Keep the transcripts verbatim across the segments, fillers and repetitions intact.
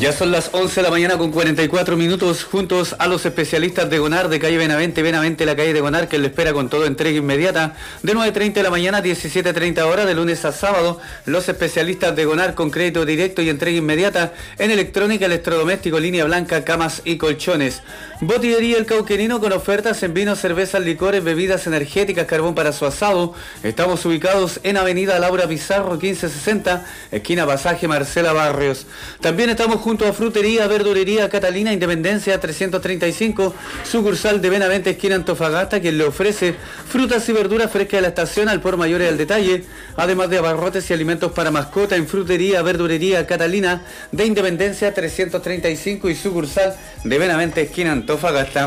Ya son las once de la mañana con cuarenta y cuatro minutos, juntos a los especialistas de Gonar de calle Benavente, Benavente la calle de Gonar, que le espera con todo entrega inmediata, de nueve treinta de la mañana a diecisiete treinta horas, de lunes a sábado. Los especialistas de Gonar con crédito directo y entrega inmediata en electrónica, electrodoméstico, línea blanca, camas y colchones. Botillería El Cauquenino con ofertas en vinos, cervezas, licores, bebidas energéticas, carbón para su asado. Estamos ubicados en avenida Laura Pizarro quince sesenta, esquina Pasaje Marcela Barrios. También estamos junto a Frutería, Verdulería Catalina, Independencia trescientos treinta y cinco, sucursal de Benavente, esquina Antofagasta, quien le ofrece frutas y verduras frescas de la estación al por mayor y al detalle, además de abarrotes y alimentos para mascota en Frutería, Verdulería Catalina de Independencia trescientos treinta y cinco y sucursal de Benavente, esquina Antofagasta.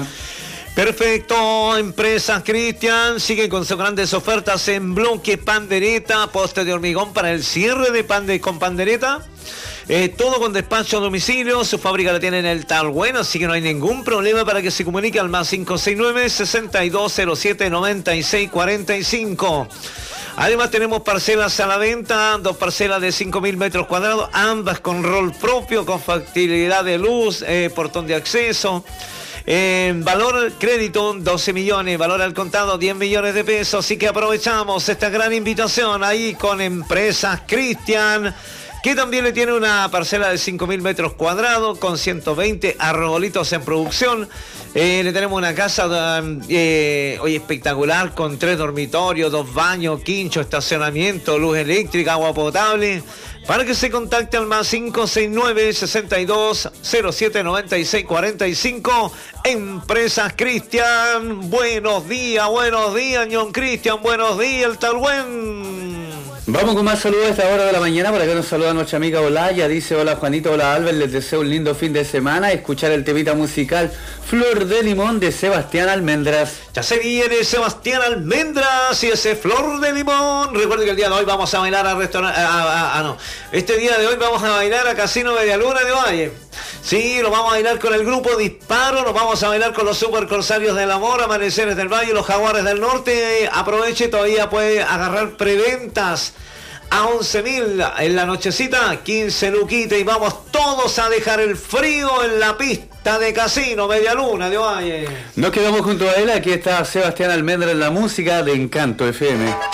Perfecto, Empresas Cristian sigue con sus grandes ofertas en bloque, pandereta, poste de hormigón para el cierre de pan de, con pandereta. Eh, todo con despacho a domicilio. Su fábrica la tiene en el Talhuén, así que no hay ningún problema para que se comunique al más cinco seis nueve, seis dos cero siete, nueve seis cuatro cinco. Además tenemos parcelas a la venta, dos parcelas de cinco mil metros cuadrados, ambas con rol propio, con factibilidad de luz, eh, portón de acceso. Eh, valor crédito doce millones, valor al contado diez millones de pesos, así que aprovechamos esta gran invitación ahí con Empresas Cristian, que también le tiene una parcela de cinco mil metros cuadrados con ciento veinte arbolitos en producción. Eh, le tenemos una casa eh, hoy espectacular con tres dormitorios, dos baños, quincho, estacionamiento, luz eléctrica, agua potable. Para que se contacte al más cinco seis nueve, seis dos cero siete, nueve seis cuatro cinco. Empresas Cristian. Buenos días, buenos días, John Cristian. Buenos días, el Talhuén. Vamos con más saludos a esta hora de la mañana. Por acá nos saluda nuestra amiga Olaya. Dice: hola Juanito, hola Albert, les deseo un lindo fin de semana. Escuchar el temita musical Flor de Limón de Sebastián Almendras. Ya se viene Sebastián Almendras y ese Flor de Limón. Recuerden que el día de hoy vamos a bailar a restaurante. Ah, no. Este día de hoy vamos a bailar a Casino Medialuna de Valle. Sí, lo vamos a bailar con el grupo Disparo, nos vamos a bailar con los Super Corsarios del Amor, Amaneceres del Valle, los Jaguares del Norte. Aproveche, todavía puede agarrar preventas a once mil en la nochecita, quince luquitas, y vamos todos a dejar el frío en la pista de Casino Medialuna de Valle. Nos quedamos junto a él, aquí está Sebastián Almendras en la música de Encanto F M.